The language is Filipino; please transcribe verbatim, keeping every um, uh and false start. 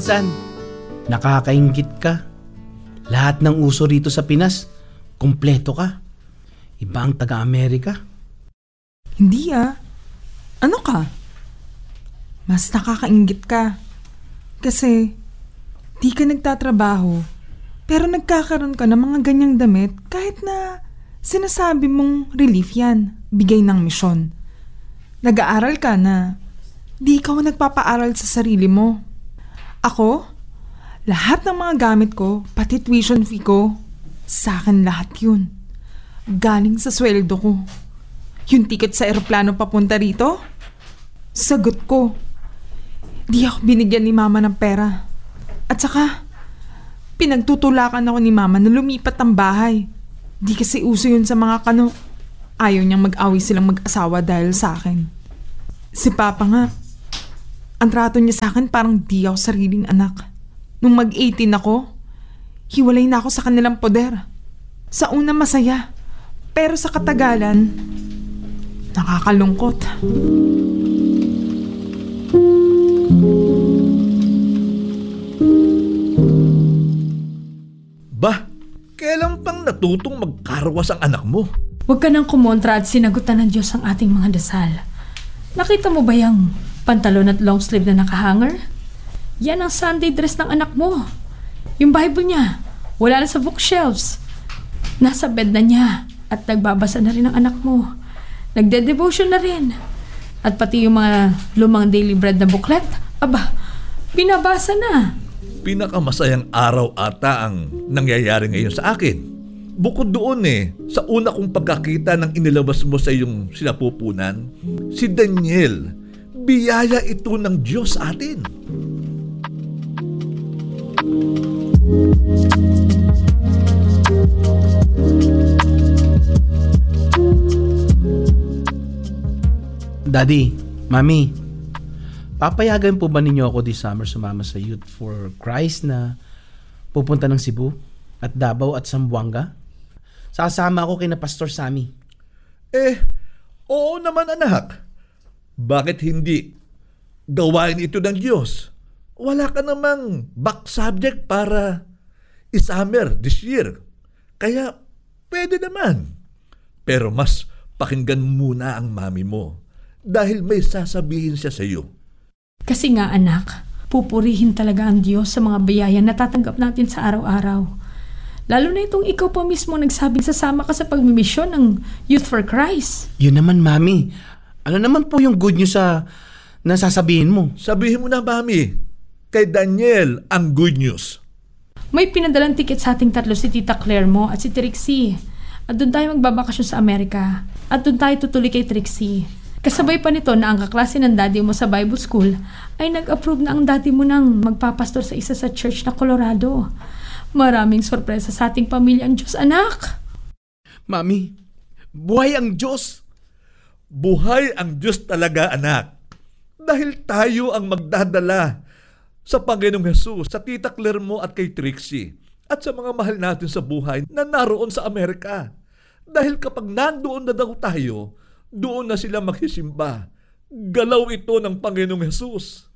pinsan. Nakakaingit ka. Lahat ng uso rito sa Pinas, kumpleto ka. Iba ang taga-Amerika. Hindi ah. Ano ka? Mas nakakaingit ka. Kasi, di ka nagtatrabaho, pero nagkakaroon ka ng mga ganyang damit kahit na sinasabi mong relief yan, bigay ng misyon. Nag-aaral ka na di ikaw nagpapaaral sa sarili mo. Ako, lahat ng mga gamit ko, pati tuition fee ko, sa akin lahat yun. Galing sa sweldo ko. Yung ticket sa eroplano papunta rito, sagot ko. Di ako binigyan ni mama ng pera. At saka, pinagtutulakan ako ni mama na lumipat ang bahay. Di kasi uso yun sa mga kano. Ayaw niyang mag-away silang mag-asawa dahil sa akin. Si papa nga, ang trato niya sa akin parang di ako sariling anak. Nung mag-eighteen ako, hiwalay na ako sa kanilang poder. Sa una masaya, pero sa katagalan, nakakalungkot. Bah, kailan pang natutong magkarwas ang anak mo? Huwag ka nang kumontra at sinagutan ng Diyos ang ating mga dasal. Nakita mo ba yung pantalon at long sleeve na nakahanger? Yan ang Sunday dress ng anak mo. Yung Bible niya, wala na sa bookshelves. Nasa bed na niya at nagbabasa na rin ang anak mo. Nagde-devotion na rin. At pati yung mga lumang daily bread na booklet, aba, binabasa na. Pinakamasayang araw ata ang nangyayari ngayon sa akin. Bukod doon eh, sa una kong pagkakita ng inilabas mo sa iyong sinapupunan, si Daniel, biyaya ito ng Diyos atin. Daddy, Mami, papayagan po ba ninyo ako this summer sumama sa Youth for Christ na pupunta ng Cebu at Davao at Zamboanga? Sasama ako kay na Pastor Sammy. Eh, oo naman anak. Bakit hindi? Gawain ito ng Diyos. Wala ka namang back subject para i-summer this year. Kaya pwede naman. Pero mas pakinggan muna ang mami mo dahil may sasabihin siya sa iyo. Kasi nga anak, pupurihin talaga ang Diyos sa mga biyaya na tatanggap natin sa araw-araw. Lalo na itong ikaw pa mismo nagsabing sasama ka sa pagmimisyon ng Youth for Christ. Yun naman, Mami. Ano naman po yung good news sa nasasabihin mo? Sabihin mo na, mami. Kay Daniel ang good news. May pinadalang ticket sa ating tatlo si Tita Claire mo at si Trixie. At doon tayo magbabakasyon sa Amerika. At doon tayo tutuloy kay Trixie. Kasabay pa nito na ang kaklase ng daddy mo sa Bible School ay nag-approve na ang daddy mo nang magpapastor sa isa sa church na Colorado. Maraming sorpresa sa ating pamilya ang Diyos, anak. Mami, buhay ang Diyos. Buhay ang Diyos talaga, anak. Dahil tayo ang magdadala sa Panginoong Hesus, sa Tita Claire mo at kay Trixie, at sa mga mahal natin sa buhay na naroon sa Amerika. Dahil kapag nandoon na daw tayo, doon na sila magsisimba. Galaw ito ng Panginoong Hesus.